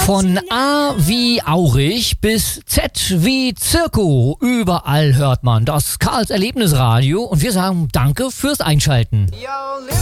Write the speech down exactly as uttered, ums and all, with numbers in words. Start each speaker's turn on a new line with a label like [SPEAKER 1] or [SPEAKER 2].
[SPEAKER 1] Von A wie Aurich bis Z wie Zirko. Überall hört man das Karls Erlebnisradio und wir sagen danke fürs Einschalten.